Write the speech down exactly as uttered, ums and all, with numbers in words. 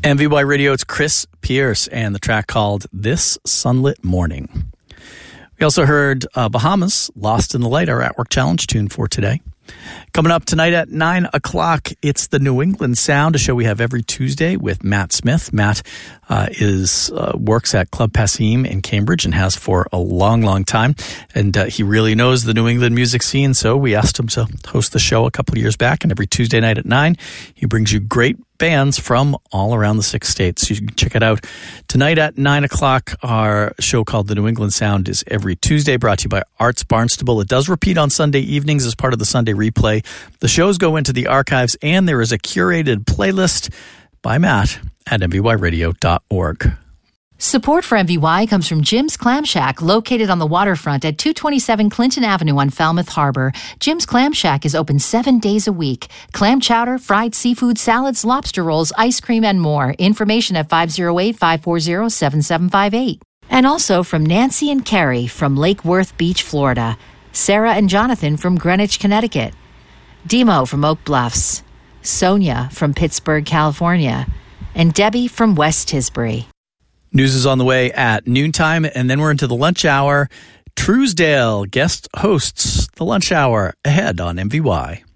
M V Y Radio, it's Chris Pierce and the track called This Sunlit Morning. We also heard uh, Bahamas, Lost in the Light, our at-work challenge tune for today. Coming up tonight at nine o'clock, it's the New England Sound, a show we have every Tuesday with Matt Smith. Matt uh, is uh, works at Club Passim in Cambridge and has for a long, long time. And uh, he really knows the New England music scene, so we asked him to host the show a couple of years back. And every Tuesday night at nine, he brings you great bands from all around the six states. You can check it out tonight at nine o'clock. Our show called The New England Sound is every Tuesday, brought to you by Arts Barnstable. It does repeat on Sunday evenings as part of the Sunday replay. The shows go into the archives, and there is a curated playlist by Matt at m v y radio dot org. Support for M V Y comes from Jim's Clam Shack, located on the waterfront at two twenty-seven Clinton Avenue on Falmouth Harbor. Jim's Clam Shack is open seven days a week. Clam chowder, fried seafood salads, lobster rolls, ice cream, and more. Information at five oh eight, five four zero, seven seven five eight. And also from Nancy and Kerry from Lake Worth Beach, Florida. Sarah and Jonathan from Greenwich, Connecticut. Demo from Oak Bluffs. Sonia from Pittsburgh, California. And Debbie from West Tisbury. News is on the way at noontime, and then we're into the lunch hour. Truesdale guest hosts the lunch hour ahead on M V Y.